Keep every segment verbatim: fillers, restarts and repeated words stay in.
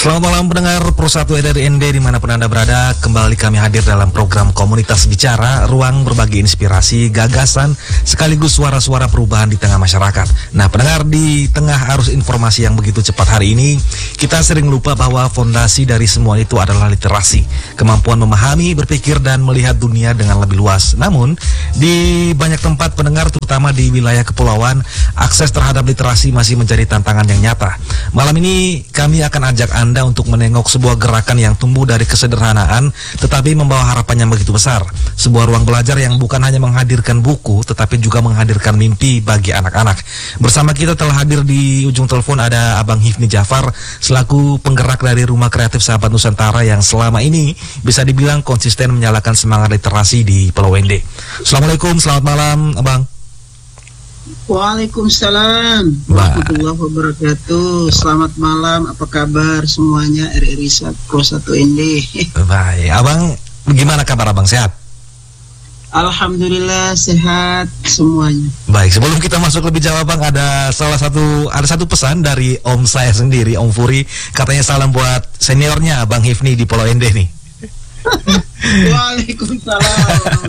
Selamat malam pendengar Pro satu R R I N D dimanapun Anda berada. Kembali kami hadir dalam program Komunitas Bicara, ruang berbagi inspirasi, gagasan, sekaligus suara-suara perubahan di tengah masyarakat. Nah pendengar, di tengah arus informasi yang begitu cepat hari ini, kita sering lupa bahwa fondasi dari semua itu adalah literasi, kemampuan memahami, berpikir, dan melihat dunia dengan lebih luas. Namun, di banyak tempat pendengar, terutama di wilayah kepulauan, akses terhadap literasi masih menjadi tantangan yang nyata. Malam ini kami akan ajak Anda untuk menengok sebuah gerakan yang tumbuh dari kesederhanaan tetapi membawa harapan yang begitu besar. Sebuah ruang belajar yang bukan hanya menghadirkan buku tetapi juga menghadirkan mimpi bagi anak-anak. Bersama kita telah hadir di ujung telepon ada Abang Hifni Jafar selaku penggerak dari Rumah Kreatif Sahabat Nusantara yang selama ini bisa dibilang konsisten menyalakan semangat literasi di Pulau N D. Assalamualaikum, selamat malam Abang. Waalaikumsalam warahmatullahi wabarakatuh. Selamat malam, apa kabar semuanya R R I Pro satu N D? Baik, Abang gimana kabar Abang, sehat? Alhamdulillah sehat semuanya. Baik, sebelum kita masuk lebih jauh Bang, ada salah satu ada satu pesan dari Om saya sendiri, Om Furi. Katanya salam buat seniornya Bang Hifni di Pulau N D nih. Waalaikumsalam.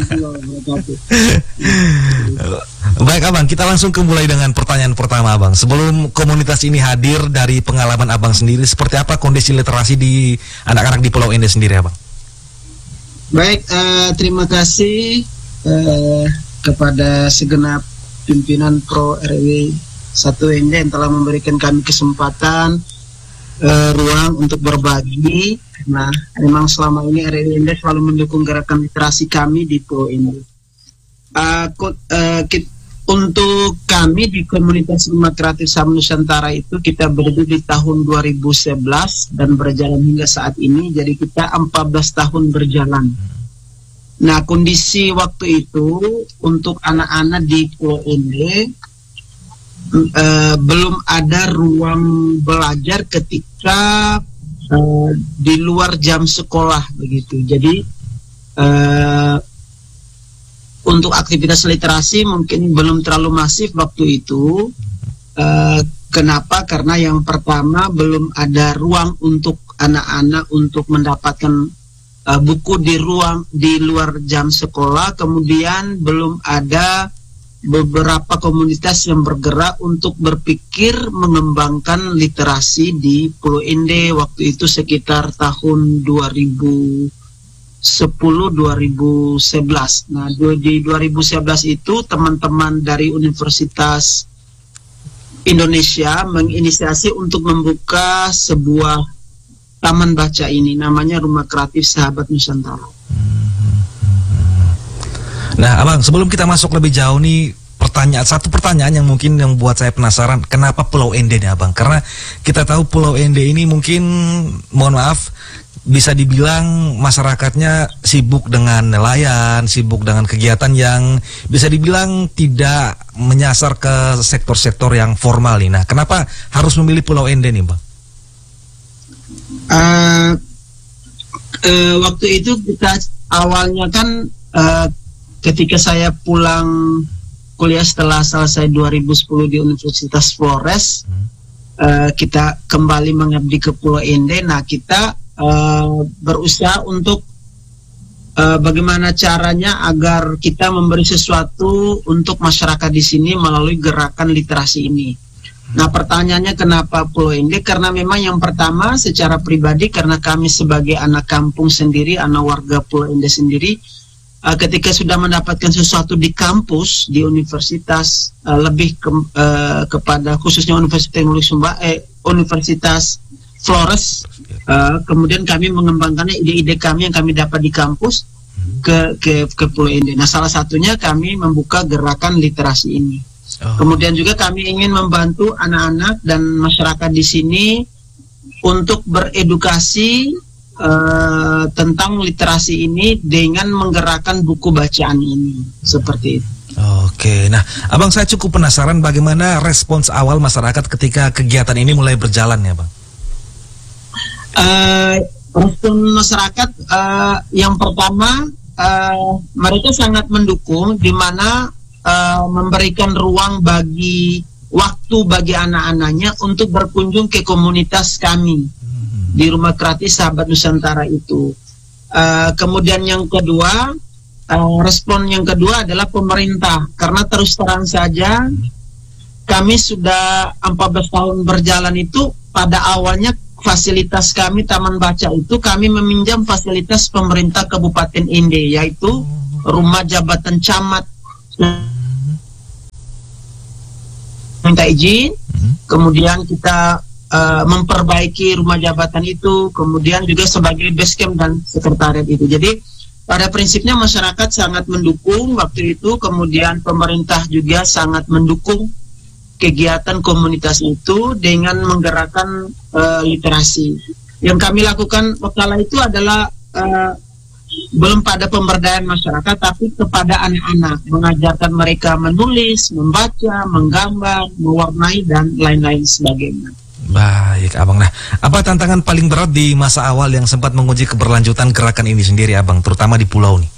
Baik Abang, kita langsung ke mulai dengan pertanyaan pertama Abang. Sebelum komunitas ini hadir, dari pengalaman Abang sendiri, seperti apa kondisi literasi di anak-anak di Pulau N D sendiri Abang? Baik, uh, terima kasih uh, kepada segenap pimpinan Pro R W satu N D yang telah memberikan kami kesempatan uh, ruang untuk berbagi. Nah, memang selama ini R R I N D selalu mendukung gerakan literasi kami di Pulau N D. Uh, uh, untuk kami di komunitas Rumah Kreatif Sahabat Nusantara itu kita berdiri di tahun dua ribu sebelas dan berjalan hingga saat ini, jadi kita empat belas tahun berjalan. Nah, kondisi waktu itu untuk anak-anak di Pulau N D uh, belum ada ruang belajar ketika uh, di luar jam sekolah begitu. Jadi uh, untuk aktivitas literasi mungkin belum terlalu masif waktu itu. Uh, kenapa? Karena yang pertama belum ada ruang untuk anak-anak untuk mendapatkan uh, buku di ruang di luar jam sekolah. Kemudian belum ada beberapa komunitas yang bergerak untuk berpikir mengembangkan literasi di Pulau N D waktu itu sekitar tahun dua ribu sepuluh dua ribu sebelas. Nah, di dua ribu sebelas itu teman-teman dari Universitas Indonesia menginisiasi untuk membuka sebuah taman baca ini, namanya Rumah Kreatif Sahabat Nusantara. Nah, Abang, sebelum kita masuk lebih jauh nih, pertanyaan satu pertanyaan yang mungkin yang buat saya penasaran, kenapa Pulau N D nih Abang? Karena kita tahu Pulau N D ini mungkin, mohon maaf, bisa dibilang masyarakatnya sibuk dengan nelayan, sibuk dengan kegiatan yang bisa dibilang tidak menyasar ke sektor-sektor yang formal nih. Nah, kenapa harus memilih Pulau N D nih, Bang? Uh, uh, waktu itu kita awalnya kan uh, ketika saya pulang kuliah setelah selesai dua ribu sepuluh di Universitas Flores, hmm. uh, kita kembali mengabdi ke Pulau N D. Nah, kita Uh, berusaha untuk uh, bagaimana caranya agar kita memberi sesuatu untuk masyarakat di sini melalui gerakan literasi ini. Nah, pertanyaannya kenapa Pulau N D? Karena memang yang pertama secara pribadi, karena kami sebagai anak kampung sendiri, anak warga Pulau N D sendiri, uh, ketika sudah mendapatkan sesuatu di kampus, di universitas, uh, lebih ke, uh, kepada khususnya Universitas Teknologi Sumba, eh, Universitas Flores, uh, kemudian kami mengembangkan ide-ide kami yang kami dapat di kampus ke ke, ke Pulau N D. Nah, salah satunya kami membuka gerakan literasi ini. Oh. Kemudian juga kami ingin membantu anak-anak dan masyarakat di sini untuk beredukasi uh, tentang literasi ini dengan menggerakkan buku bacaan ini, seperti itu. Oke, nah Abang, saya cukup penasaran bagaimana respons awal masyarakat ketika kegiatan ini mulai berjalan ya Bang? Uh, respon masyarakat uh, yang pertama uh, mereka sangat mendukung, di mana uh, memberikan ruang bagi waktu bagi anak-anaknya untuk berkunjung ke komunitas kami. di Rumah Kreatif Sahabat Nusantara itu. Uh, kemudian yang kedua, uh, respon yang kedua adalah pemerintah, karena terus terang saja kami sudah empat belas tahun berjalan itu, pada awalnya fasilitas kami Taman Baca itu kami meminjam fasilitas pemerintah Kabupaten Inde, yaitu rumah jabatan camat minta izin, kemudian kita Uh, memperbaiki rumah jabatan itu, kemudian juga sebagai base camp dan sekretariat itu. Jadi pada prinsipnya masyarakat sangat mendukung waktu itu, kemudian pemerintah juga sangat mendukung kegiatan komunitas itu dengan menggerakkan uh, literasi. Yang kami lakukan kala itu adalah uh, belum pada pemberdayaan masyarakat, tapi kepada anak-anak, mengajarkan mereka menulis, membaca, menggambar, mewarnai, dan lain-lain sebagainya. Baik, Abang. Nah, apa tantangan paling berat di masa awal yang sempat menguji keberlanjutan gerakan ini sendiri, Abang, terutama di pulau nih?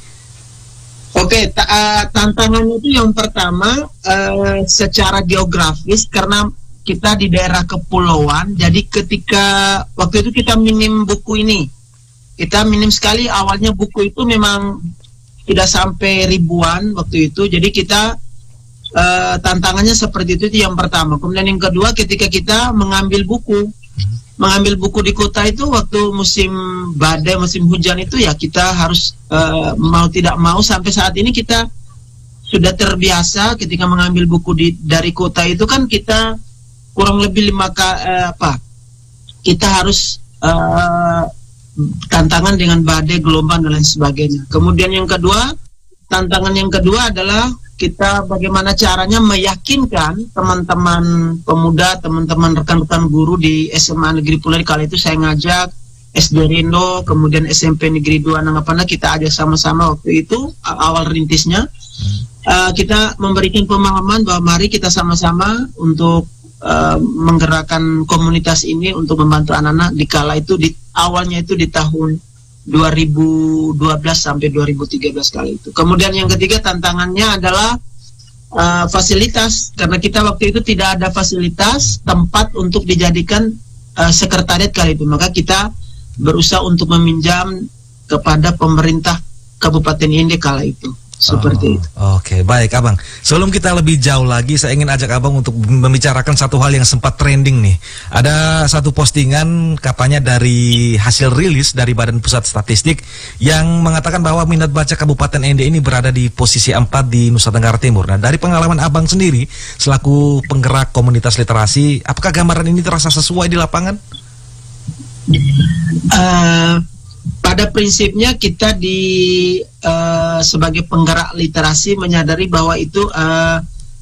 Oke, ta uh, tantangannya itu yang pertama uh, secara geografis, karena kita di daerah kepulauan. Jadi ketika waktu itu kita minim buku ini, kita minim sekali. Awalnya buku itu memang tidak sampai ribuan waktu itu. Jadi kita Uh, tantangannya seperti itu, itu yang pertama. Kemudian yang kedua, ketika kita mengambil buku mengambil buku di kota itu waktu musim badai, musim hujan itu, ya kita harus uh, mau tidak mau sampai saat ini kita sudah terbiasa ketika mengambil buku di, dari kota itu kan kita kurang lebih lima ka, uh, apa kita harus uh, tantangan dengan badai, gelombang, dan lain sebagainya. Kemudian yang kedua, tantangan yang kedua adalah kita bagaimana caranya meyakinkan teman-teman pemuda, teman-teman rekan-rekan guru di S M A Negeri Pulau. Kali itu saya ngajak S D Rindo, kemudian S M P Negeri dua Nangapana, kita ajak sama-sama waktu itu awal rintisnya. Uh, kita memberikan pemahaman bahwa mari kita sama-sama untuk uh, menggerakkan komunitas ini untuk membantu anak-anak di kala itu, di awalnya itu di tahun dua ribu dua belas sampai dua ribu tiga belas kali itu. Kemudian yang ketiga tantangannya adalah uh, fasilitas, karena kita waktu itu tidak ada fasilitas tempat untuk dijadikan uh, sekretariat kali itu, maka kita berusaha untuk meminjam kepada pemerintah Kabupaten Inde kala itu. Seperti oh, itu. Oke, okay. Baik, Abang. Sebelum kita lebih jauh lagi, saya ingin ajak Abang untuk membicarakan satu hal yang sempat trending nih. Ada satu postingan katanya dari hasil rilis dari Badan Pusat Statistik yang mengatakan bahwa minat baca Kabupaten Inde ini berada di posisi empat di Nusa Tenggara Timur. Nah, dari pengalaman Abang sendiri selaku penggerak komunitas literasi, apakah gambaran ini terasa sesuai di lapangan? Uh, Pada prinsipnya kita di uh, sebagai penggerak literasi menyadari bahwa itu uh,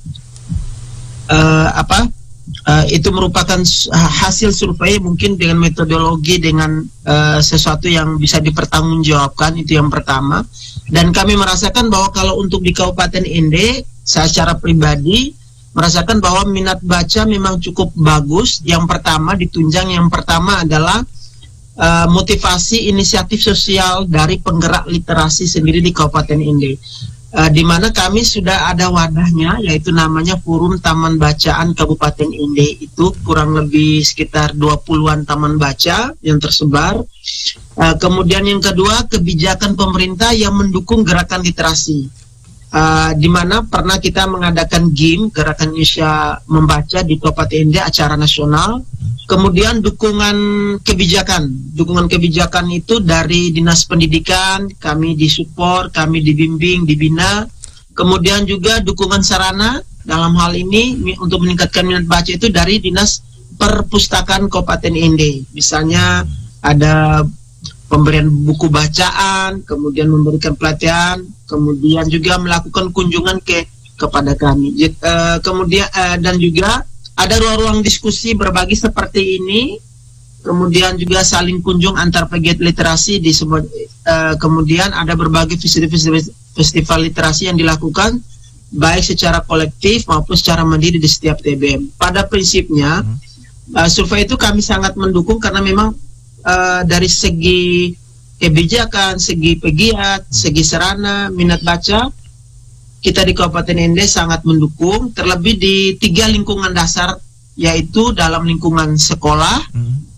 uh, apa uh, itu merupakan hasil survei, mungkin dengan metodologi, dengan uh, sesuatu yang bisa dipertanggungjawabkan, itu yang pertama. Dan kami merasakan bahwa kalau untuk di Kabupaten Inde, saya secara pribadi merasakan bahwa minat baca memang cukup bagus. Yang pertama ditunjang, yang pertama adalah Uh, motivasi inisiatif sosial dari penggerak literasi sendiri di Kabupaten Inde, uh, di mana kami sudah ada wadahnya, yaitu namanya Forum Taman Bacaan Kabupaten Inde. Itu kurang lebih sekitar dua puluhan taman baca yang tersebar. Uh, kemudian yang kedua, kebijakan pemerintah yang mendukung gerakan literasi, uh, di mana pernah kita mengadakan G I M, Gerakan Indonesia Membaca, di Kabupaten Inde, acara nasional. Kemudian dukungan kebijakan, dukungan kebijakan itu dari Dinas Pendidikan, kami disupport, kami dibimbing, dibina. Kemudian juga dukungan sarana dalam hal ini untuk meningkatkan minat baca itu dari Dinas Perpustakaan Kabupaten Inde. Misalnya ada pemberian buku bacaan, kemudian memberikan pelatihan, kemudian juga melakukan kunjungan ke kepada kami. Uh, kemudian uh, dan juga ada ruang-ruang diskusi berbagi seperti ini, kemudian juga saling kunjung antar pegiat literasi di sebuah, uh, kemudian ada berbagai festival, festival literasi yang dilakukan baik secara kolektif maupun secara mandiri di setiap T B M. Pada prinsipnya uh, survei itu kami sangat mendukung, karena memang uh, dari segi kebijakan, segi pegiat, segi sarana, minat baca, kita di Kabupaten Inde sangat mendukung, terlebih di tiga lingkungan dasar, yaitu dalam lingkungan sekolah, hmm.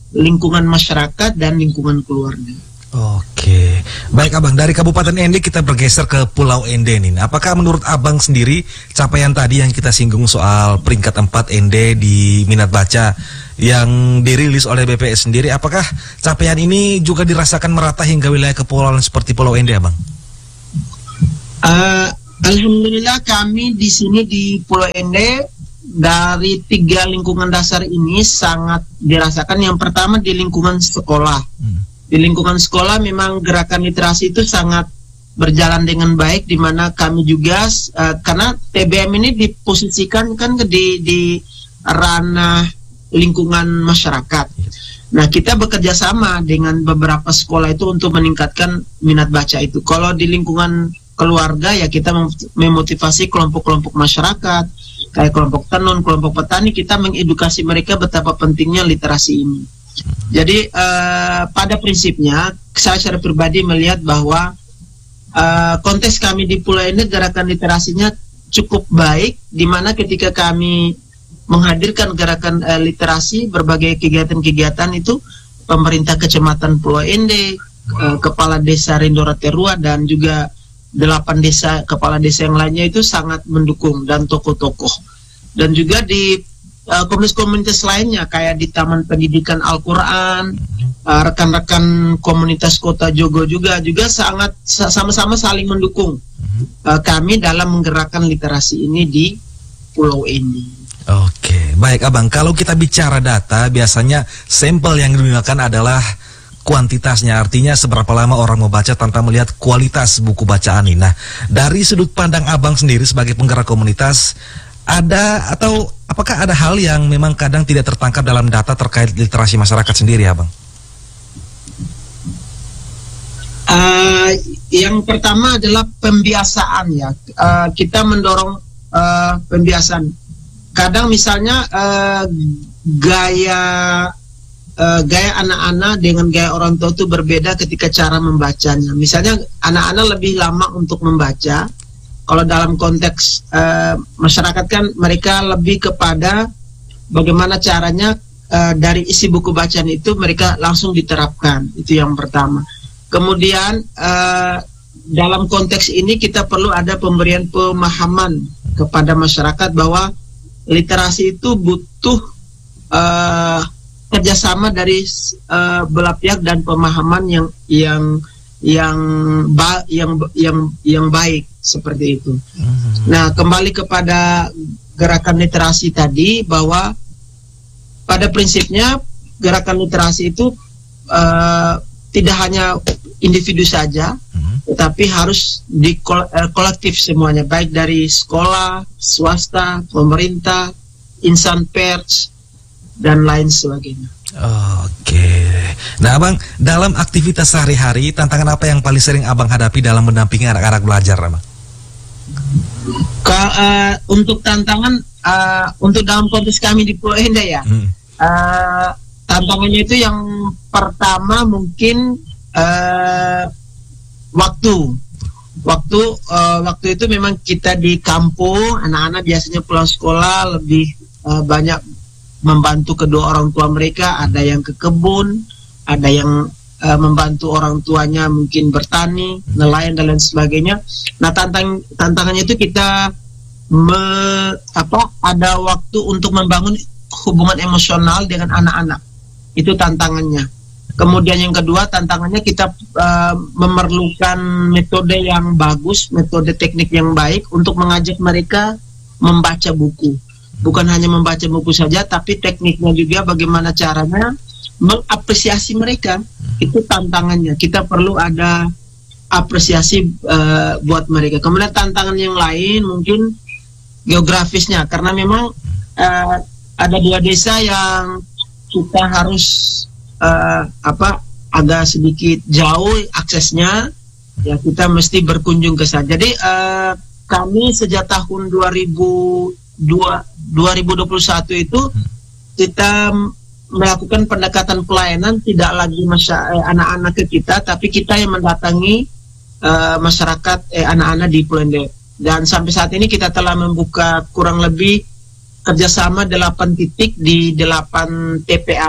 lingkungan masyarakat dan lingkungan keluarga. Oke, baik Abang, dari Kabupaten Ende kita bergeser ke Pulau Ende nih. Apakah menurut Abang sendiri capaian tadi yang kita singgung soal peringkat empat Ende di minat baca yang dirilis oleh B P S sendiri, apakah capaian ini juga dirasakan merata hingga wilayah kepulauan seperti Pulau Ende, Abang? Uh, Alhamdulillah kami di sini di Pulau Ende dari tiga lingkungan dasar ini sangat dirasakan. Yang pertama di lingkungan sekolah. Hmm. Di lingkungan sekolah memang gerakan literasi itu sangat berjalan dengan baik, di mana kami juga uh, karena T B M ini diposisikan kan di di ranah lingkungan masyarakat. Nah, kita bekerja sama dengan beberapa sekolah itu untuk meningkatkan minat baca itu. Kalau di lingkungan keluarga ya kita memotivasi kelompok-kelompok masyarakat, kayak kelompok tenun, kelompok petani, kita mengedukasi mereka betapa pentingnya literasi ini. Jadi uh, pada prinsipnya saya secara pribadi melihat bahwa uh, konteks kami di Pulau Ende gerakan literasinya cukup baik, di mana ketika kami menghadirkan gerakan uh, literasi berbagai kegiatan-kegiatan itu pemerintah Kecamatan Pulau Ende, uh, Kepala Desa Rindora Terua dan juga delapan desa kepala desa yang lainnya itu sangat mendukung, dan tokoh-tokoh dan juga di Uh, komunitas-komunitas lainnya kayak di Taman Pendidikan Al-Quran, uh, rekan-rekan komunitas Kota Jogo juga juga sangat sama-sama saling mendukung uh, kami dalam menggerakkan literasi ini di Pulau ini. Oke, baik Abang. Kalau kita bicara data, biasanya sampel yang digunakan adalah kuantitasnya, artinya seberapa lama orang membaca tanpa melihat kualitas buku bacaan ini. Nah, dari sudut pandang Abang sendiri sebagai penggerak komunitas, ada atau apakah ada hal yang memang kadang tidak tertangkap dalam data terkait literasi masyarakat sendiri, Abang? Uh, yang pertama adalah pembiasaan ya. Uh, kita mendorong uh, pembiasaan. Kadang misalnya uh, gaya uh, gaya anak-anak dengan gaya orang tua itu berbeda ketika cara membacanya. Misalnya anak-anak lebih lama untuk membaca. Kalau dalam konteks uh, masyarakat kan mereka lebih kepada bagaimana caranya uh, dari isi buku bacaan itu mereka langsung diterapkan. Itu yang pertama. Kemudian uh, dalam konteks ini kita perlu ada pemberian pemahaman kepada masyarakat bahwa literasi itu butuh uh, kerjasama dari uh, belah pihak dan pemahaman yang yang yang ba yang yang yang baik seperti itu. Mm-hmm. Nah, kembali kepada gerakan literasi tadi, bahwa pada prinsipnya gerakan literasi itu uh, tidak hanya individu saja, mm-hmm. tetapi harus di kolektif semuanya, baik dari sekolah, swasta, pemerintah, insan pers dan lain sebagainya. Oke. Nah, Abang, dalam aktivitas sehari-hari, tantangan apa yang paling sering Abang hadapi dalam mendampingi anak-anak belajar, Abang? Ka, uh, untuk tantangan, uh, untuk dalam konteks kami di Pulau Ende ya, hmm. uh, tantangannya itu yang pertama mungkin uh, waktu. Waktu, uh, waktu itu memang kita di kampung, anak-anak biasanya pulang sekolah lebih uh, banyak membantu kedua orang tua mereka, ada yang ke kebun, ada yang uh, membantu orang tuanya mungkin bertani, nelayan dan lain sebagainya. Nah, tantang tantangannya itu kita me, apa ada waktu untuk membangun hubungan emosional dengan anak-anak. Itu tantangannya. Kemudian yang kedua tantangannya kita uh, memerlukan metode yang bagus, metode teknik yang baik untuk mengajak mereka membaca buku. Bukan hanya membaca buku saja, tapi tekniknya juga bagaimana caranya mengapresiasi mereka. Itu tantangannya. Kita perlu ada apresiasi uh, buat mereka. Kemudian tantangan yang lain mungkin geografisnya, karena memang uh, ada dua desa yang kita harus uh, apa agak sedikit jauh aksesnya. Ya, kita mesti berkunjung ke sana. Jadi uh, kami sejak tahun dua ribu dua puluh satu itu kita melakukan pendekatan pelayanan, tidak lagi anak-anak ke kita, tapi kita yang mendatangi uh, masyarakat eh, anak-anak di Pulau Ende. Dan sampai saat ini kita telah membuka kurang lebih kerjasama delapan titik di delapan T P A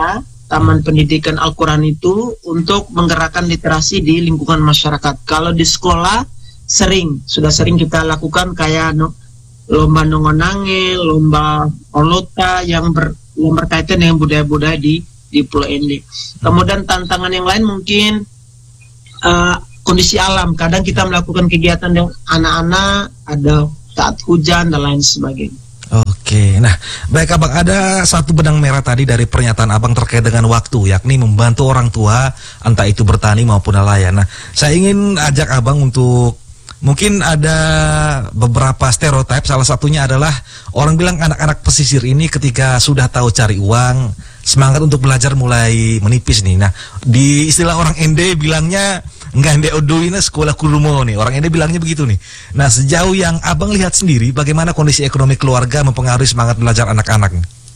Taman Pendidikan Al-Quran itu untuk menggerakkan literasi di lingkungan masyarakat. Kalau di sekolah sering, sudah sering kita lakukan kayak no, lomba nongonange, lomba olota yang, ber, yang berkaitan dengan budaya-budaya di di Pulau N D. Kemudian tantangan yang lain mungkin uh, kondisi alam. Kadang kita melakukan kegiatan dengan anak-anak, ada saat hujan dan lain sebagainya. Oke, nah baik Abang, ada satu benang merah tadi dari pernyataan Abang terkait dengan waktu, yakni membantu orang tua, entah itu bertani maupun nelayan. Nah, saya ingin ajak Abang untuk, mungkin ada beberapa stereotip, salah satunya adalah orang bilang anak-anak pesisir ini ketika sudah tahu cari uang, semangat untuk belajar mulai menipis nih. Nah, di istilah orang Ende bilangnya enggak Ende odoina sekolah kurumo nih. Orang Ende bilangnya begitu nih. Nah, sejauh yang Abang lihat sendiri, bagaimana kondisi ekonomi keluarga mempengaruhi semangat belajar anak-anak?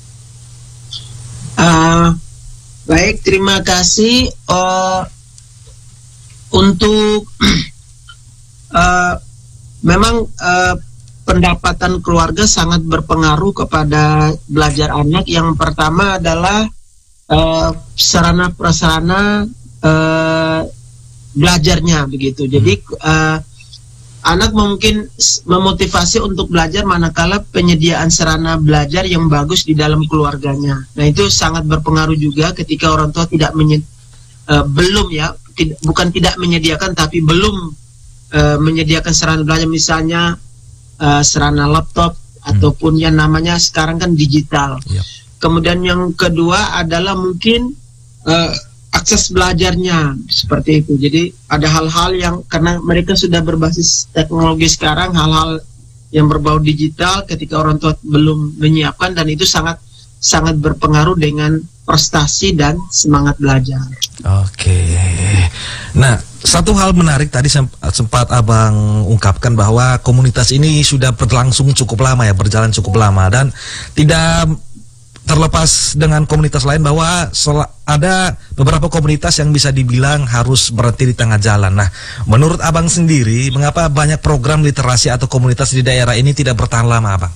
Uh, baik, terima kasih. Uh, untuk uh, memang uh, pendapatan keluarga sangat berpengaruh kepada belajar anak. Yang pertama adalah uh, sarana prasarana uh, belajarnya begitu. Jadi uh, anak mungkin memotivasi untuk belajar manakala penyediaan sarana belajar yang bagus di dalam keluarganya. Nah, itu sangat berpengaruh juga ketika orang tua tidak menyed, uh, belum ya, tidak, bukan tidak menyediakan tapi belum uh, menyediakan sarana belajar, misalnya uh, sarana laptop hmm. ataupun yang namanya sekarang kan digital. Yep. Kemudian yang kedua adalah mungkin uh, akses belajarnya seperti itu. Jadi ada hal-hal yang karena mereka sudah berbasis teknologi sekarang, hal-hal yang berbau digital ketika orang tua belum menyiapkan, dan itu sangat sangat berpengaruh dengan prestasi dan semangat belajar. Oke. Nah, satu hal menarik tadi sempat Abang ungkapkan bahwa komunitas ini sudah berlangsung cukup lama ya, berjalan cukup lama, dan tidak terlepas dengan komunitas lain bahwa ada beberapa komunitas yang bisa dibilang harus berhenti di tengah jalan. Nah, menurut Abang sendiri, mengapa banyak program literasi atau komunitas di daerah ini tidak bertahan lama, Abang?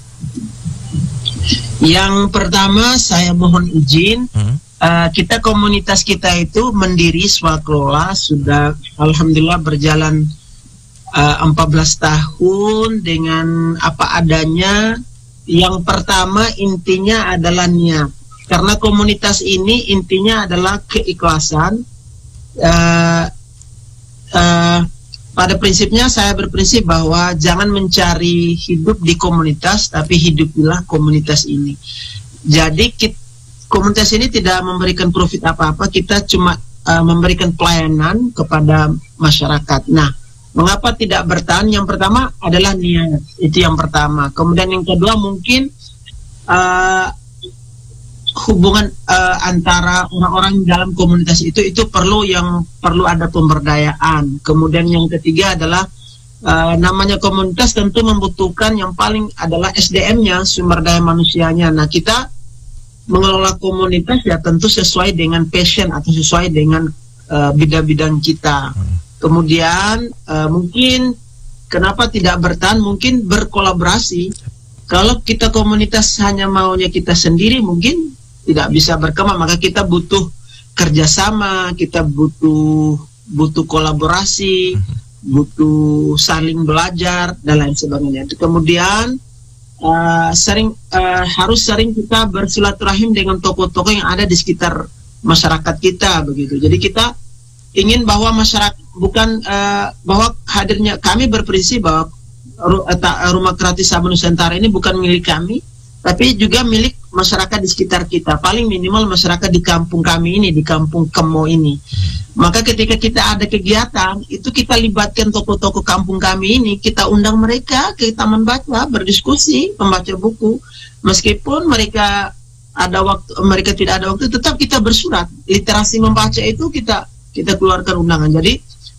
Yang pertama, saya mohon izin, hmm? uh, kita komunitas kita itu mendiri swakelola sudah alhamdulillah berjalan uh, empat belas tahun dengan apa adanya. Yang pertama intinya adalah niat, karena komunitas ini intinya adalah keikhlasan. Uh, uh, pada prinsipnya saya berprinsip bahwa jangan mencari hidup di komunitas, tapi hidupilah komunitas ini. Jadi kita, komunitas ini tidak memberikan profit apa-apa, kita cuma uh, memberikan pelayanan kepada masyarakat. Nah, mengapa tidak bertahan? Yang pertama adalah niat, itu yang pertama. Kemudian yang kedua mungkin uh, hubungan uh, antara orang-orang dalam komunitas itu itu perlu yang perlu ada pemberdayaan. Kemudian yang ketiga adalah uh, namanya komunitas tentu membutuhkan yang paling adalah S D M-nya, sumber daya manusianya. Nah, kita mengelola komunitas ya tentu sesuai dengan passion atau sesuai dengan uh, bidang-bidang kita. Kemudian uh, mungkin kenapa tidak bertahan, mungkin berkolaborasi. Kalau kita komunitas hanya maunya kita sendiri mungkin tidak bisa berkembang, maka kita butuh kerjasama, kita butuh butuh kolaborasi, butuh saling belajar dan lain sebagainya. Kemudian uh, sering uh, harus sering kita bersilaturahim dengan tokoh-tokoh yang ada di sekitar masyarakat kita begitu. Jadi kita ingin bahwa masyarakat bukan uh, bahwa hadirnya kami berprinsip bahwa Rumah Kreatif Sabah Nusantara ini bukan milik kami, tapi juga milik masyarakat di sekitar kita. Paling minimal masyarakat di kampung kami ini, di kampung Kemo ini. Maka ketika kita ada kegiatan, itu kita libatkan tokoh-tokoh kampung kami ini, kita undang mereka ke taman baca, berdiskusi, membaca buku. Meskipun mereka ada waktu, mereka tidak ada waktu, tetap kita bersurat. Literasi membaca itu kita kita keluarkan undangan. Jadi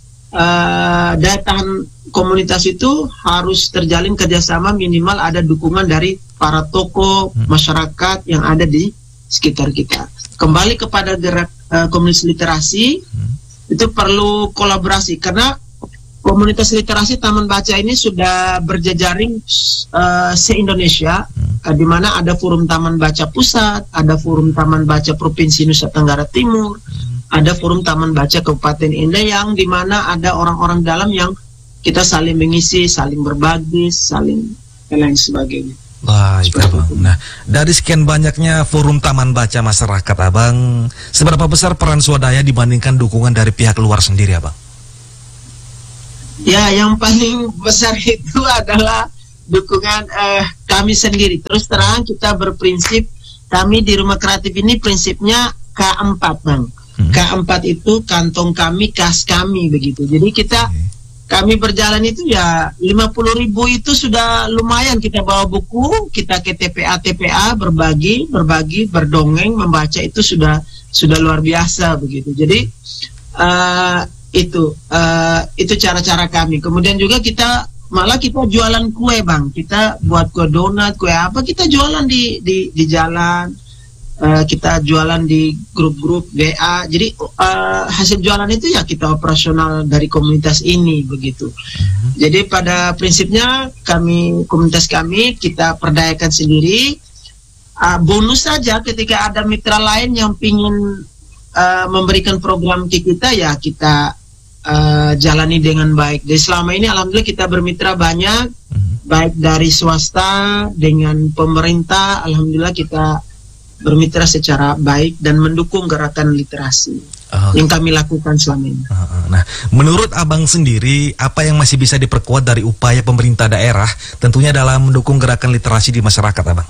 uh, daya tahan komunitas itu harus terjalin kerjasama, minimal ada dukungan dari para tokoh masyarakat yang ada di sekitar kita. Kembali kepada gerak uh, komunitas literasi, hmm. itu perlu kolaborasi, karena komunitas literasi Taman Baca ini sudah berjejaring uh, se-Indonesia. Hmm. uh, di mana ada forum Taman Baca Pusat, ada forum Taman Baca Provinsi Nusa Tenggara Timur, ada forum Taman Baca Kabupaten Ende, yang di mana ada orang-orang dalam yang kita saling mengisi, saling berbagi, saling dan lain sebagainya. Wah, itu Abang. Nah, dari sekian banyaknya forum taman baca masyarakat, Abang, seberapa besar peran swadaya dibandingkan dukungan dari pihak luar sendiri, Abang? Ya, yang paling besar itu adalah dukungan eh, kami sendiri. Terus terang kita berprinsip, kami di Rumah Kreatif ini prinsipnya K empat, Bang. Hmm. K empat itu kantong kami, kas kami, begitu. Jadi kita, okay. kami berjalan itu ya lima puluh ribu itu sudah lumayan. Kita bawa buku, kita ke T P A T P A, berbagi, berbagi, berdongeng, membaca, itu sudah sudah luar biasa, begitu. Jadi, uh, itu uh, itu cara-cara kami. Kemudian juga kita malah kita jualan kue, Bang. Kita buat kue donat, kue apa, kita jualan di di di jalan, uh, kita jualan di grup-grup W A. Jadi uh, hasil jualan itu ya kita operasional dari komunitas ini, begitu. Jadi pada prinsipnya kami, komunitas kami, kita perdayakan sendiri. Uh, bonus saja ketika ada mitra lain yang ingin uh, memberikan program ke kita, ya kita Uh, jalani dengan baik. Jadi selama ini alhamdulillah kita bermitra banyak, mm-hmm. baik dari swasta dengan pemerintah. Alhamdulillah kita bermitra secara baik dan mendukung gerakan literasi uh, yang kami lakukan selama ini. Uh, nah, menurut Abang sendiri, apa yang masih bisa diperkuat dari upaya pemerintah daerah, tentunya dalam mendukung gerakan literasi di masyarakat, Abang?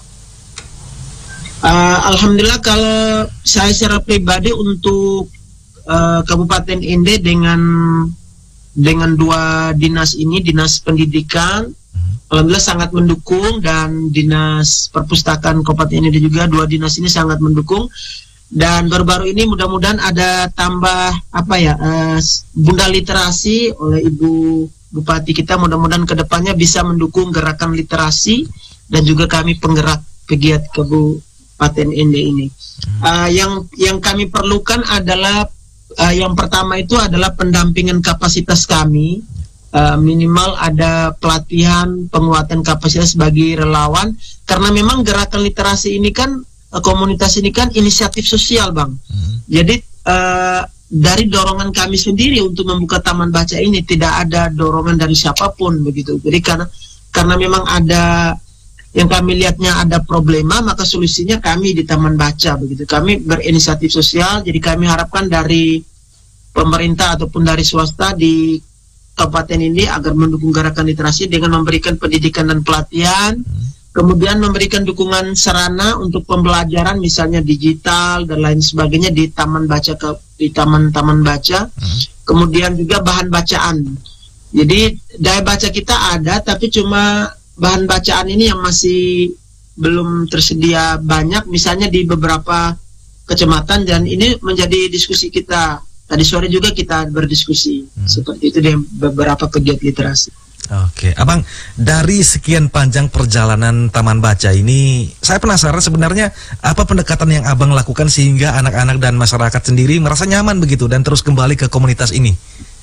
Uh, alhamdulillah kalau saya secara pribadi untuk Uh, Kabupaten Ende dengan dengan dua dinas ini, dinas pendidikan, hmm. alhamdulillah sangat mendukung, dan dinas perpustakaan Kabupaten Ende juga, dua dinas ini sangat mendukung. Dan baru-baru ini mudah-mudahan ada tambah apa ya uh, bunda literasi oleh Ibu Bupati kita, mudah-mudahan kedepannya bisa mendukung gerakan literasi dan juga kami penggerak pegiat Kabupaten Ende ini. Hmm. Uh, yang yang kami perlukan adalah Uh, yang pertama itu adalah pendampingan kapasitas kami, uh, minimal ada pelatihan penguatan kapasitas bagi relawan, karena memang gerakan literasi ini kan, uh, komunitas ini kan inisiatif sosial, Bang. Hmm. Jadi uh, dari dorongan kami sendiri untuk membuka taman baca ini, tidak ada dorongan dari siapapun, begitu. Jadi karena karena memang ada yang kami lihatnya ada problema, maka solusinya kami di Taman Baca, begitu. Kami berinisiatif sosial, jadi kami harapkan dari pemerintah ataupun dari swasta di kabupaten ini agar mendukung gerakan literasi dengan memberikan pendidikan dan pelatihan, hmm. kemudian memberikan dukungan sarana untuk pembelajaran, misalnya digital dan lain sebagainya di Taman Baca, di taman-taman baca, hmm. kemudian juga bahan bacaan. Jadi daya baca kita ada, tapi cuma bahan bacaan ini yang masih belum tersedia banyak, misalnya di beberapa kecamatan, dan ini menjadi diskusi kita. Tadi sore juga kita berdiskusi hmm. seperti itu dengan beberapa pegiat literasi. Oke, Abang, dari sekian panjang perjalanan Taman Baca ini, saya penasaran sebenarnya apa pendekatan yang Abang lakukan sehingga anak-anak dan masyarakat sendiri merasa nyaman begitu dan terus kembali ke komunitas ini?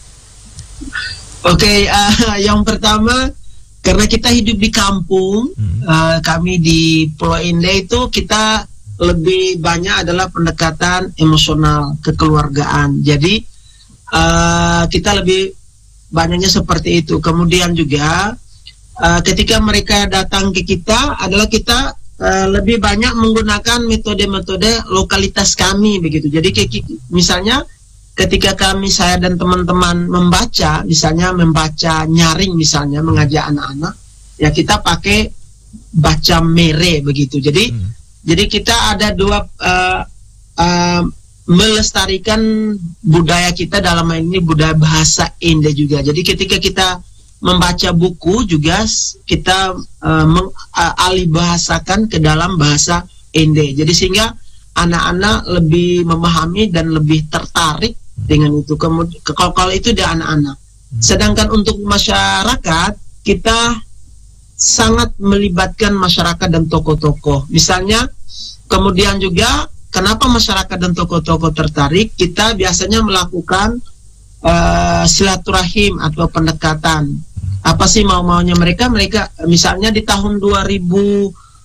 Oke, uh, yang pertama, karena kita hidup di kampung, hmm. uh, kami di Pulau Ende itu kita lebih banyak adalah pendekatan emosional, kekeluargaan. Jadi uh, kita lebih banyaknya seperti itu. Kemudian juga uh, ketika mereka datang ke kita adalah kita uh, lebih banyak menggunakan metode-metode lokalitas kami, begitu. Jadi misalnya ketika kami, saya dan teman-teman membaca, misalnya membaca nyaring, misalnya mengajak anak-anak, ya kita pakai baca mere, begitu. Jadi, hmm. jadi kita ada dua uh, uh, melestarikan budaya kita, dalam hal ini budaya bahasa Ende juga. Jadi ketika kita membaca buku juga kita uh, meng, uh, alih bahasakan ke dalam bahasa Ende. Jadi sehingga anak-anak lebih memahami dan lebih tertarik dengan itu. Kemudian kalau, kalau itu dia anak-anak. Sedangkan untuk masyarakat, kita sangat melibatkan masyarakat dan tokoh-tokoh. Misalnya, kemudian juga kenapa masyarakat dan tokoh-tokoh tertarik? Kita biasanya melakukan uh, silaturahim atau pendekatan. Apa sih mau-maunya mereka? Mereka misalnya di tahun dua ribu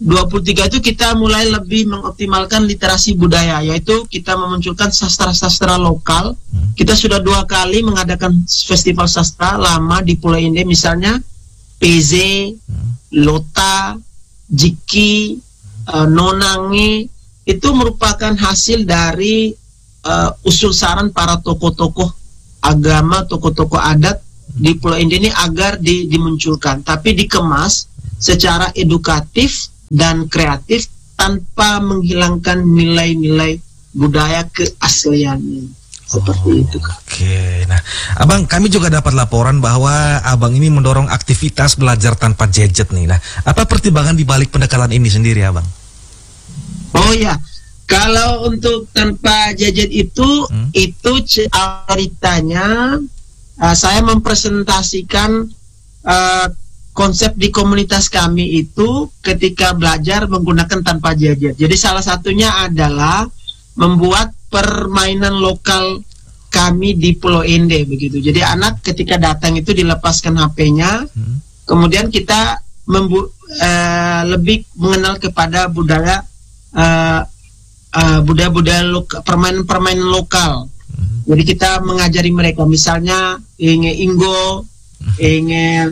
dua puluh tiga itu kita mulai lebih mengoptimalkan literasi budaya, yaitu kita memunculkan sastra-sastra lokal. Hmm. Kita sudah dua kali mengadakan festival sastra lama di Pulau Inde, misalnya P Z, hmm. Lota, Jiki, uh, Nonangi, itu merupakan hasil dari uh, usul saran para tokoh-tokoh agama, tokoh-tokoh adat di Pulau Inde ini agar di, dimunculkan, tapi dikemas secara edukatif dan kreatif tanpa menghilangkan nilai-nilai budaya keasliannya. Seperti oh, itu. Oke, okay. Nah, Abang, kami juga dapat laporan bahwa Abang ini mendorong aktivitas belajar tanpa gadget nih. Nah, apa pertimbangan di balik pendekatan ini sendiri, Abang? Oh ya, kalau untuk tanpa gadget itu, hmm? itu ceritanya uh, saya mempresentasikan uh, konsep di komunitas kami itu ketika belajar menggunakan tanpa gadget. Jadi salah satunya adalah membuat permainan lokal kami di Pulau Inde begitu. Jadi anak ketika datang itu dilepaskan H P-nya, hmm. kemudian kita membu uh, lebih mengenal kepada budaya uh, uh, budaya-budaya loka, permainan-permainan lokal. Hmm. Jadi kita mengajari mereka, misalnya ingin inggo, hmm. ingin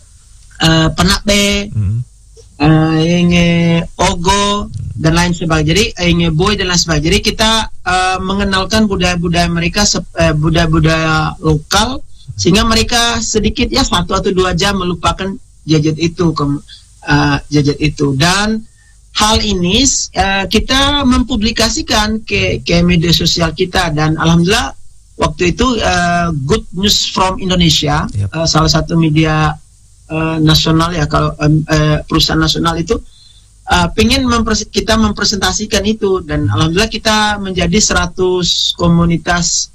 Uh, penakbe, hmm. uh, inge ogo dan lain sebagainya. Jadi inge boy dan lain sebagainya. Jadi kita uh, mengenalkan budaya-budaya mereka, uh, budaya-budaya lokal, sehingga mereka sedikit ya satu atau dua jam melupakan gadget itu, uh, gadget itu. Dan hal ini uh, kita mempublikasikan ke ke media sosial kita, dan alhamdulillah waktu itu uh, Good News from Indonesia, yep. uh, salah satu media Uh, nasional ya, kalau um, uh, perusahaan nasional itu uh, pengen mempres kita mempresentasikan itu, dan alhamdulillah kita menjadi seratus komunitas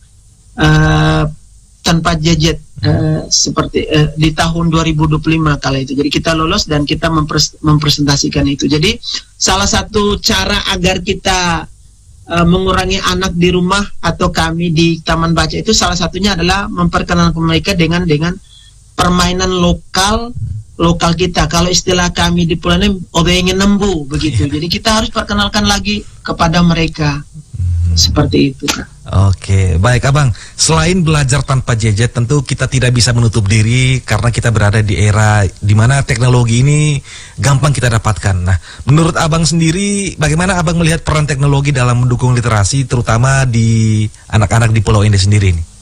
uh, tanpa gadget uh, seperti uh, di tahun dua ribu dua puluh lima kala itu. Jadi kita lolos dan kita mempres mempresentasikan itu. Jadi salah satu cara agar kita uh, mengurangi anak di rumah atau kami di Taman Baca itu, salah satunya adalah memperkenalkan mereka dengan dengan permainan lokal lokal kita. Kalau istilah kami di Pulau ini obengin nembu begitu. Jadi kita harus perkenalkan lagi kepada mereka. Hmm. Seperti itu, Kak. Oke, baik Abang. Selain belajar tanpa gadget, tentu kita tidak bisa menutup diri karena kita berada di era di mana teknologi ini gampang kita dapatkan. Nah, menurut Abang sendiri, bagaimana Abang melihat peran teknologi dalam mendukung literasi, terutama di anak-anak di Pulau Inde sendiri ini?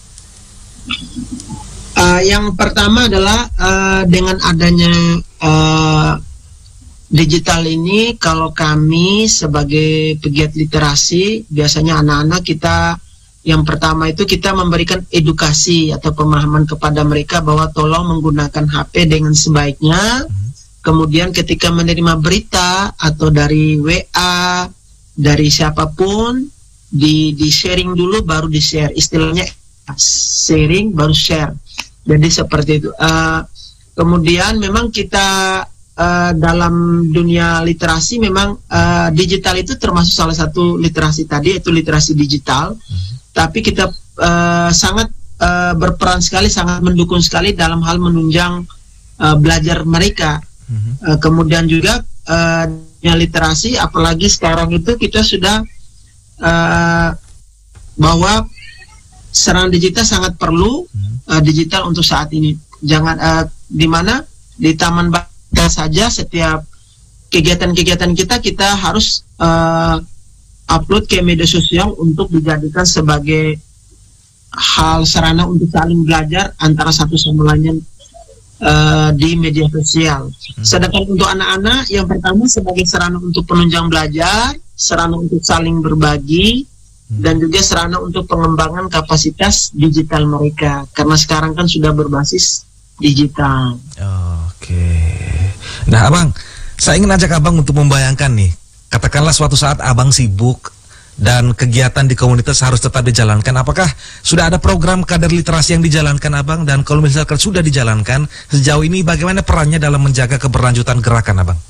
Uh, yang pertama adalah uh, dengan adanya uh, digital ini, kalau kami sebagai pegiat literasi, biasanya anak-anak kita, yang pertama itu kita memberikan edukasi atau pemahaman kepada mereka bahwa tolong menggunakan H P dengan sebaiknya. Kemudian ketika menerima berita atau dari W A, dari siapapun, di, di sharing dulu baru di share. Istilahnya sharing baru share. Jadi seperti itu. Uh, kemudian memang kita uh, dalam dunia literasi memang uh, digital itu termasuk salah satu literasi tadi, yaitu literasi digital. Mm-hmm. Tapi kita uh, sangat uh, berperan sekali, sangat mendukung sekali dalam hal menunjang uh, belajar mereka. Mm-hmm. Uh, kemudian juga uh, dunia literasi, apalagi sekarang itu kita sudah uh, bahwa serangan digital sangat perlu. Mm-hmm. Uh, digital untuk saat ini. Jangan uh, di mana di Taman Baca saja, setiap kegiatan-kegiatan kita kita harus uh, upload ke media sosial untuk dijadikan sebagai hal sarana untuk saling belajar antara satu sama lainnya uh, di media sosial. Hmm. Sedangkan untuk anak-anak, yang pertama sebagai sarana untuk penunjang belajar, sarana untuk saling berbagi, dan juga sarana untuk pengembangan kapasitas digital mereka, karena sekarang kan sudah berbasis digital. Oke. Nah Abang, saya ingin ajak Abang untuk membayangkan nih, katakanlah suatu saat Abang sibuk dan kegiatan di komunitas harus tetap dijalankan. Apakah sudah ada program kader literasi yang dijalankan Abang? Dan kalau misalkan sudah dijalankan, sejauh ini bagaimana perannya dalam menjaga keberlanjutan gerakan Abang?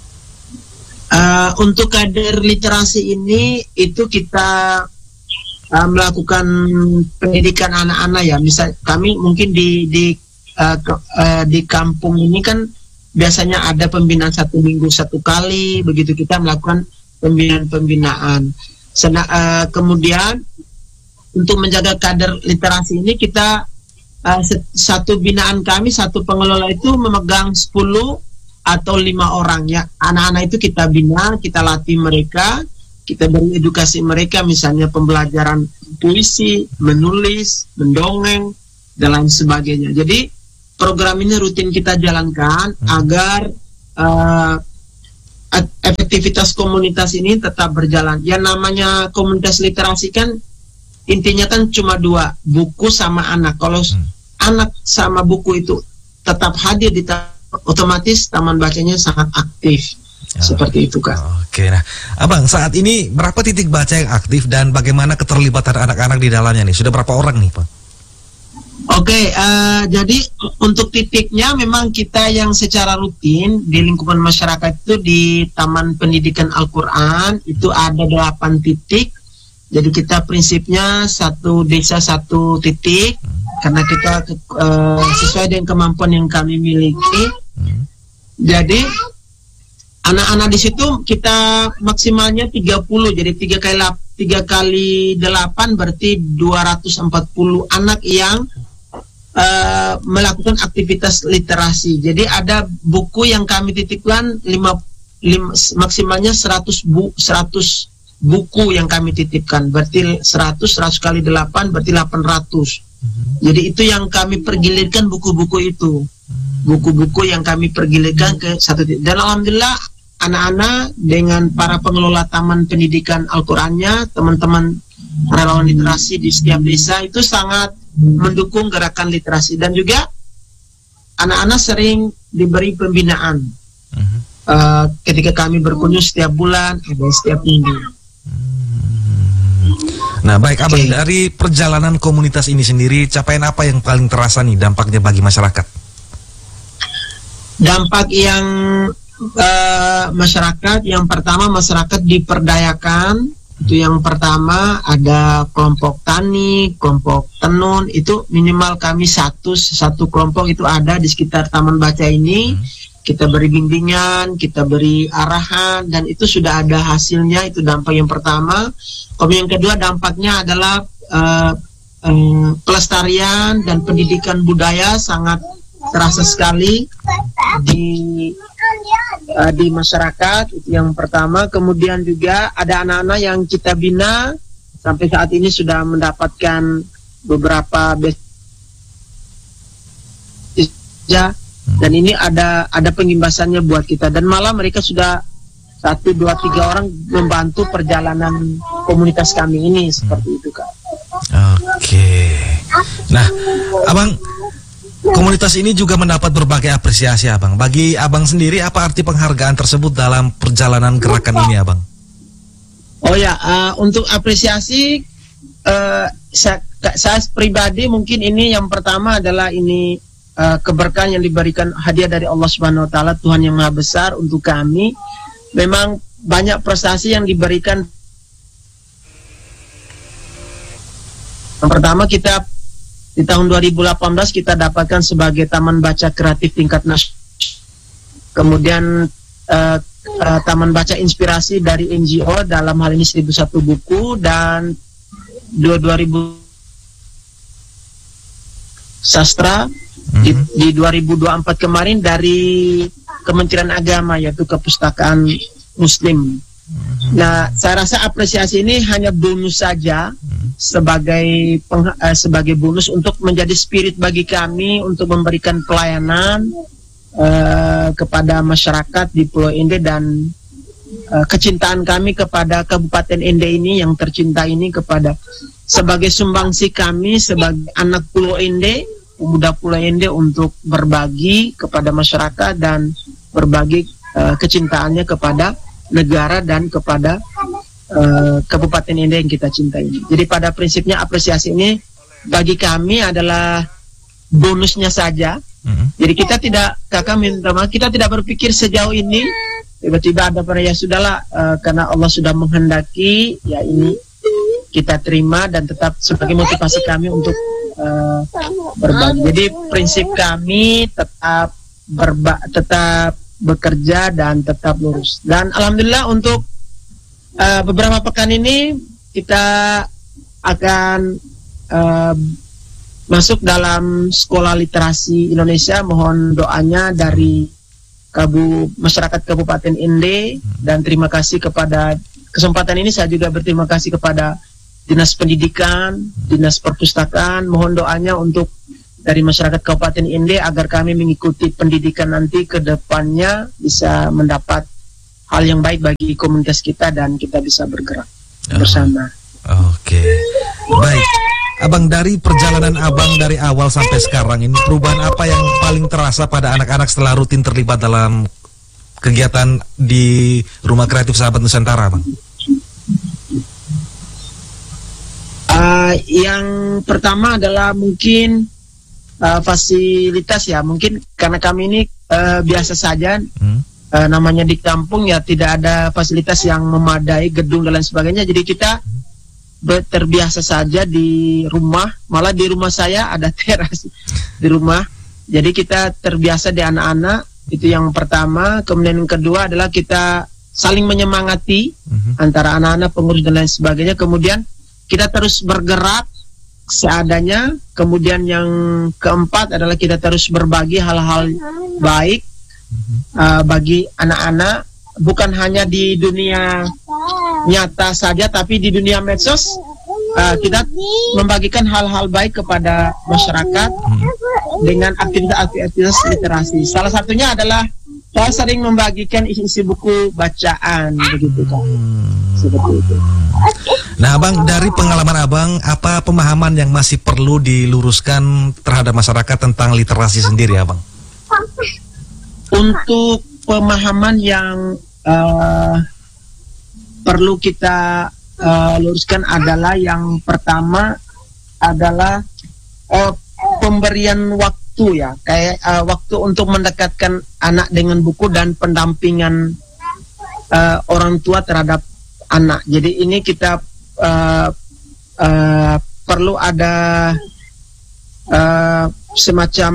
Uh, untuk kader literasi ini itu kita uh, melakukan pendidikan anak-anak ya. Misal kami mungkin di di uh, ke, uh, di kampung ini kan biasanya ada pembinaan satu minggu satu kali, begitu kita melakukan pembinaan-pembinaan. Sena, uh, kemudian untuk menjaga kader literasi ini kita uh, satu binaan kami, satu pengelola itu memegang sepuluh atau lima orang ya. Anak-anak itu kita bina, kita latih mereka, kita beri edukasi mereka, misalnya pembelajaran puisi, menulis, mendongeng, dan lain sebagainya. Jadi program ini rutin kita jalankan hmm. agar uh, efektivitas komunitas ini tetap berjalan. Yang namanya komunitas literasi kan intinya kan cuma dua, buku sama anak. Kalau hmm. anak sama buku itu tetap hadir di ta- otomatis taman bacanya sangat aktif. Ya. Seperti itu, Kak. Oke, nah Abang, saat ini berapa titik baca yang aktif dan bagaimana keterlibatan anak-anak di dalamnya nih? Sudah berapa orang nih, Pak? Oke, okay, uh, jadi untuk titiknya memang kita yang secara rutin di lingkungan masyarakat itu di Taman Pendidikan Al-Quran itu ada delapan titik. Jadi kita prinsipnya satu desa satu titik karena kita uh, sesuai dengan kemampuan yang kami miliki. Jadi anak-anak di situ kita maksimalnya tiga puluh. Jadi tiga kali tiga kali delapan berarti dua ratus empat puluh anak yang Uh, melakukan aktivitas literasi. Jadi ada buku yang kami titipkan lima, lima, maksimalnya seratus, bu, seratus buku yang kami titipkan. Berarti seratus, seratus kali delapan berarti delapan ratus. Mm-hmm. Jadi itu yang kami pergilirkan buku-buku itu. Buku-buku yang kami pergilirkan ke satu titik. Dan alhamdulillah anak-anak dengan para pengelola Taman Pendidikan Al-Qurannya, teman-teman relawan literasi di setiap desa itu sangat mendukung gerakan literasi. Dan juga anak-anak sering diberi pembinaan uh-huh. uh, ketika kami berkunjung setiap bulan, ada setiap minggu. Hmm. Nah baik Abang, okay. Dari perjalanan komunitas ini sendiri, capaian apa yang paling terasa nih dampaknya bagi masyarakat? Dampak yang uh, masyarakat, yang pertama masyarakat diperdayakan. Itu yang pertama, ada kelompok tani, kelompok tenun, itu minimal kami satu satu kelompok itu ada di sekitar taman baca ini. Hmm. Kita beri bimbingan, kita beri arahan, dan itu sudah ada hasilnya. Itu dampak yang pertama. Kemudian yang kedua dampaknya adalah uh, uh, pelestarian dan pendidikan budaya sangat terasa sekali di uh, di masyarakat. Itu yang pertama. Kemudian juga ada anak-anak yang kita bina sampai saat ini sudah mendapatkan beberapa beasiswa, dan ini ada ada pengimbasannya buat kita, dan malah mereka sudah satu dua tiga orang membantu perjalanan komunitas kami ini seperti itu, Kak. Oke. Nah, Abang, komunitas ini juga mendapat berbagai apresiasi, Abang. Bagi Abang sendiri, apa arti penghargaan tersebut dalam perjalanan gerakan ini, Abang? Oh ya, uh, untuk apresiasi, uh, saya, saya pribadi mungkin ini yang pertama adalah ini uh, keberkahan yang diberikan hadiah dari Allah Subhanahu Wa Taala, Tuhan yang Maha Besar untuk kami. Memang banyak prestasi yang diberikan. Yang pertama kita di tahun dua ribu delapan belas kita dapatkan sebagai Taman Baca Kreatif tingkat nasional. Kemudian uh, uh, Taman Baca Inspirasi dari N G O, dalam hal ini seribu satu buku, dan dua ribu sastra mm-hmm. di, di dua ribu dua puluh empat kemarin dari Kementerian Agama, yaitu Kepustakaan Muslim. Nah, saya rasa apresiasi ini hanya bonus saja, sebagai peng, uh, sebagai bonus untuk menjadi spirit bagi kami untuk memberikan pelayanan uh, kepada masyarakat di Pulau Ende, dan uh, kecintaan kami kepada Kabupaten Ende ini yang tercinta ini, kepada sebagai sumbangsi kami sebagai anak Pulau Ende, pemuda Pulau Ende, untuk berbagi kepada masyarakat dan berbagi uh, kecintaannya kepada negara dan kepada uh, Kabupaten Ende yang kita cintai ini. Jadi pada prinsipnya apresiasi ini bagi kami adalah bonusnya saja. Mm-hmm. Jadi kita tidak, kakak minta maaf, kita tidak berpikir sejauh ini. Tiba-tiba ada pada ya sudahlah, uh, karena Allah sudah menghendaki, ya ini kita terima dan tetap sebagai motivasi kami untuk uh, berbagi. Jadi prinsip kami tetap berba tetap bekerja dan tetap lurus. Dan alhamdulillah untuk uh, beberapa pekan ini kita akan uh, masuk dalam Sekolah Literasi Indonesia. Mohon doanya dari Kabu masyarakat Kabupaten Ende, dan terima kasih kepada kesempatan ini. Saya juga berterima kasih kepada Dinas Pendidikan, Dinas Perpustakaan. Mohon doanya untuk dari masyarakat Kabupaten Ende agar kami mengikuti pendidikan nanti ke depannya bisa mendapat hal yang baik bagi komunitas kita dan kita bisa bergerak oh. bersama. Oke, okay. Baik. Abang, dari perjalanan Abang dari awal sampai sekarang ini, perubahan apa yang paling terasa pada anak-anak setelah rutin terlibat dalam kegiatan di Rumah Kreatif Sahabat Nusantara, Bang? Uh, yang pertama adalah mungkin uh, fasilitas ya. Mungkin karena kami ini uh, biasa saja, hmm. uh, namanya di kampung ya, tidak ada fasilitas yang memadai, gedung dan lain sebagainya. Jadi kita terbiasa saja di rumah, malah di rumah saya ada teras di rumah, jadi kita terbiasa di anak-anak, itu yang pertama. Kemudian yang kedua adalah kita saling menyemangati uh-huh. antara anak-anak, pengurus dan lain sebagainya. Kemudian kita terus bergerak seadanya. Kemudian yang keempat adalah kita terus berbagi hal-hal baik uh-huh. uh, bagi anak-anak, bukan hanya di dunia nyata saja, tapi di dunia medsos uh, kita membagikan hal-hal baik kepada masyarakat hmm. dengan aktivitas-aktivitas literasi. Salah satunya adalah saya sering membagikan isi-isi buku bacaan, begitu kan. Hmm. Seperti itu. Nah, Abang, dari pengalaman Abang, apa pemahaman yang masih perlu diluruskan terhadap masyarakat tentang literasi sendiri, Abang? Untuk pemahaman yang uh, perlu kita uh, luruskan adalah yang pertama adalah uh, pemberian waktu ya, kayak uh, waktu untuk mendekatkan anak dengan buku dan pendampingan uh, orang tua terhadap anak. Jadi ini kita uh, uh, perlu ada uh, semacam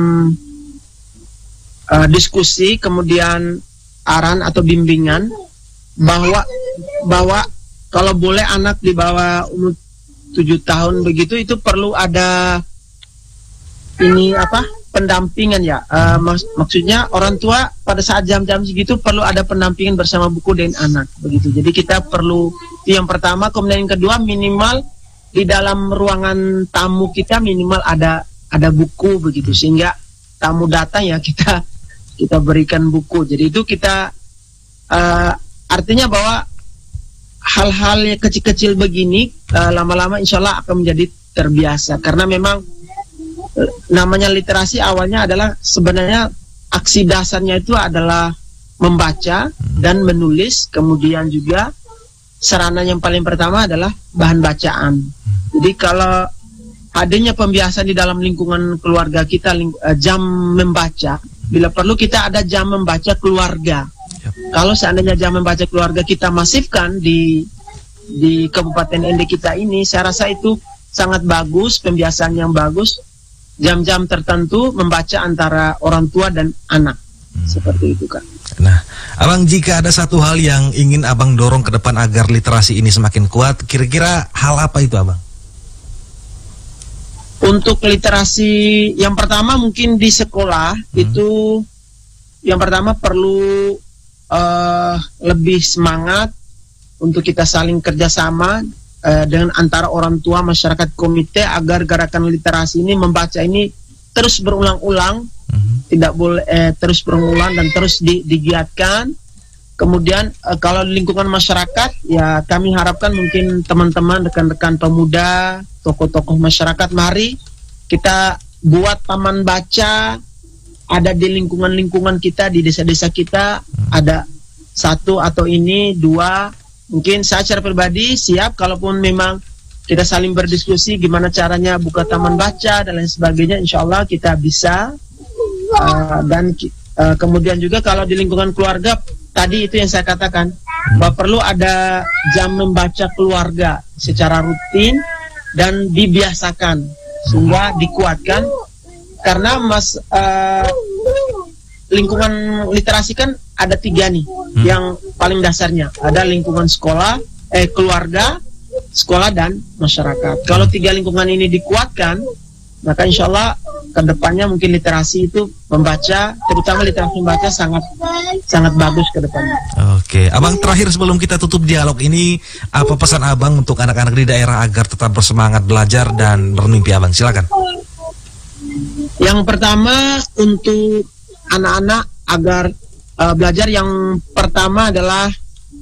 uh, diskusi, kemudian arahan atau bimbingan bahwa bahwa kalau boleh anak di bawah umur tujuh tahun begitu, itu perlu ada ini apa pendampingan ya, uh, mak maksudnya orang tua pada saat jam-jam segitu perlu ada pendampingan bersama buku dan anak begitu. Jadi kita perlu, itu yang pertama. Kemudian yang kedua, minimal di dalam ruangan tamu kita minimal ada ada buku begitu, sehingga tamu datang ya kita kita berikan buku. Jadi itu kita uh, artinya bahwa hal-hal yang kecil-kecil begini lama-lama uh, insya Allah akan menjadi terbiasa. Karena memang uh, namanya literasi awalnya adalah sebenarnya aksi dasarnya itu adalah membaca dan menulis. Kemudian juga sarana yang paling pertama adalah bahan bacaan. Jadi kalau hadirnya pembiasaan di dalam lingkungan keluarga kita, ling uh, jam membaca, bila perlu kita ada jam membaca keluarga. Kalau seandainya jam membaca keluarga kita masifkan di di Kabupaten Ende kita ini, saya rasa itu sangat bagus, pembiasaan yang bagus. Jam-jam tertentu membaca antara orang tua dan anak, hmm. seperti itu kan. Nah, Abang, jika ada satu hal yang ingin Abang dorong ke depan agar literasi ini semakin kuat, kira-kira hal apa itu, Abang? Untuk literasi yang pertama mungkin di sekolah hmm. itu yang pertama perlu Uh, lebih semangat untuk kita saling kerjasama uh, dengan antara orang tua, masyarakat, komite, agar gerakan literasi ini, membaca ini terus berulang-ulang, uh-huh. tidak boleh eh, terus berulang dan terus di, digiatkan. Kemudian uh, kalau lingkungan masyarakat ya kami harapkan mungkin teman-teman, rekan-rekan pemuda, tokoh-tokoh masyarakat, mari kita buat taman baca. Ada di lingkungan-lingkungan kita, di desa-desa kita, ada satu atau ini, dua. Mungkin saya secara pribadi siap, kalaupun memang kita saling berdiskusi gimana caranya buka taman baca dan lain sebagainya, insya Allah kita bisa. Uh, dan uh, kemudian juga kalau di lingkungan keluarga, tadi itu yang saya katakan, bahwa perlu ada jam membaca keluarga secara rutin dan dibiasakan, sehingga dikuatkan. Karena mas uh, lingkungan literasi kan ada tiga nih, Hmm. yang paling dasarnya ada lingkungan sekolah, eh keluarga, sekolah dan masyarakat. Kalau tiga lingkungan ini dikuatkan, maka insya Allah kedepannya mungkin literasi itu membaca, terutama literasi membaca sangat sangat bagus ke depannya. Oke, Abang, terakhir sebelum kita tutup dialog ini, apa pesan Abang untuk anak-anak di daerah agar tetap bersemangat belajar dan bermimpi, Abang? Silakan. Yang pertama untuk anak-anak agar uh, belajar, yang pertama adalah